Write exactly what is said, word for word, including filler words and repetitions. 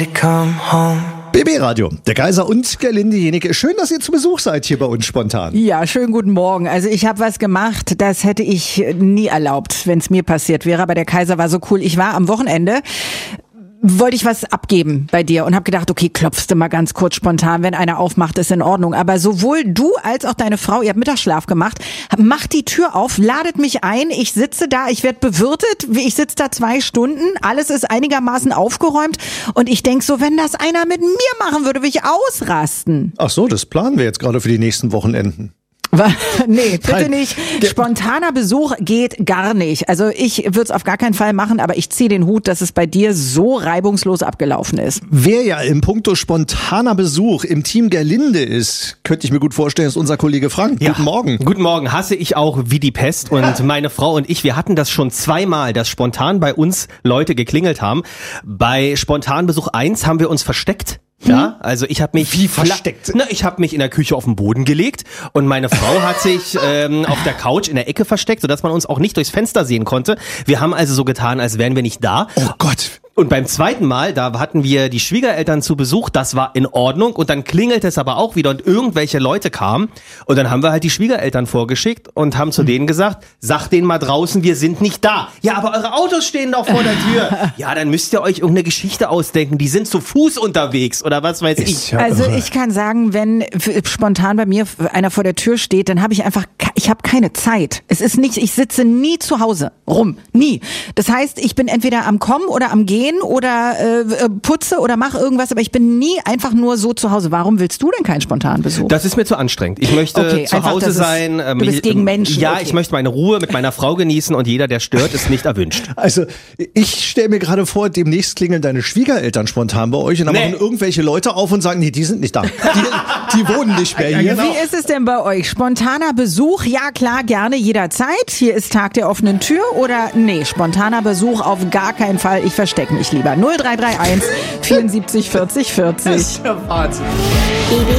Come home. B B Radio, der Kaiser und Gerlinde Jenike. Schön, dass ihr zu Besuch seid hier bei uns spontan. Ja, schönen guten Morgen. Also ich habe was gemacht, das hätte ich nie erlaubt, wenn es mir passiert wäre. Aber der Kaiser war so cool. Ich war am Wochenende, wollte ich was abgeben bei dir und habe gedacht, okay, klopfst du mal ganz kurz spontan, wenn einer aufmacht, ist in Ordnung. Aber sowohl du als auch deine Frau, ihr habt Mittagsschlaf gemacht, macht die Tür auf, ladet mich ein, ich sitze da, ich werde bewirtet, ich sitze da zwei Stunden, alles ist einigermaßen aufgeräumt und ich denk so, wenn das einer mit mir machen würde, würde ich ausrasten. Ach so, das planen wir jetzt gerade für die nächsten Wochenenden. Nee, bitte Nein. nicht. Spontaner Besuch geht gar nicht. Also ich würde es auf gar keinen Fall machen, aber ich ziehe den Hut, dass es bei dir so reibungslos abgelaufen ist. Wer ja im Punkto spontaner Besuch im Team Gerlinde ist, könnte ich mir gut vorstellen, ist unser Kollege Frank. Ja. Guten Morgen. Guten Morgen, hasse ich auch wie die Pest. Und meine Frau und ich, wir hatten das schon zweimal, dass spontan bei uns Leute geklingelt haben. Bei Spontanbesuch eins haben wir uns versteckt. Ja, also ich habe mich Wie versteckt? Na, ich habe mich in der Küche auf den Boden gelegt und meine Frau hat sich ähm, auf der Couch in der Ecke versteckt, sodass man uns auch nicht durchs Fenster sehen konnte. Wir haben also so getan, als wären wir nicht da. Oh Gott. Und beim zweiten Mal, da hatten wir die Schwiegereltern zu Besuch, das war in Ordnung und dann klingelte es aber auch wieder und irgendwelche Leute kamen und dann haben wir halt die Schwiegereltern vorgeschickt und haben zu denen gesagt, sagt denen mal draußen, wir sind nicht da. Ja, aber eure Autos stehen doch vor der Tür. Ja, dann müsst ihr euch irgendeine Geschichte ausdenken, die sind zu Fuß unterwegs oder was weiß ich. Ist ja Also irre. ich kann sagen, wenn f- spontan bei mir einer vor der Tür steht, dann habe ich einfach, ke- ich habe keine Zeit. Es ist nicht, ich sitze nie zu Hause rum, nie. Das heißt, ich bin entweder am Kommen oder am Gehen oder äh, putze oder mache irgendwas, aber ich bin nie einfach nur so zu Hause. Warum willst du denn keinen spontanen Besuch? Das ist mir zu anstrengend. Ich möchte Okay, zu einfach, Hause das ist- sein. du ähm, bist ich- gegen Menschen, Ja, okay. ich möchte meine Ruhe mit meiner Frau genießen und jeder, der stört, ist nicht erwünscht. Also, ich stelle mir gerade vor, demnächst klingeln deine Schwiegereltern spontan bei euch und dann Nee. machen irgendwelche Leute auf und sagen, nee, die sind nicht da. Die, die wohnen nicht mehr hier. Wie ist es denn bei euch? Spontaner Besuch? Ja, klar, gerne jederzeit. Hier ist Tag der offenen Tür oder nee, spontaner Besuch auf gar keinen Fall. Ich verstecke mich lieber. null drei drei eins vierundsiebzig vierzig vierzig. Das ist ja Wahnsinn. B B